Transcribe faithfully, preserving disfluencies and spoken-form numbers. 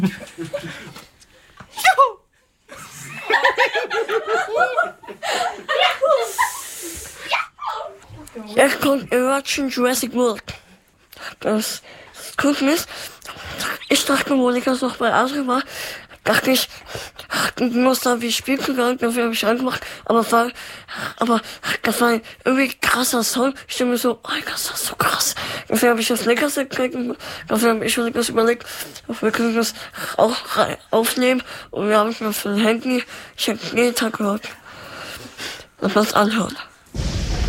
Jetzt kommt Emerging Jurassic World. Das Gucken ist, ich dachte, Monika noch bei Adri war, dachte ich, ich muss da wie Spiel gegangen, dafür habe ich angemacht, aber war, aber das war ein irgendwie krasser Song. Ich dachte mir so, oh, das ist so krass. Dafür habe ich das Leckerste gekriegt, dafür habe ich mir das überlegt, wir können das auch aufnehmen und wir haben das für ein Handy, ich habe jeden Tag gehört, dass man es anhört.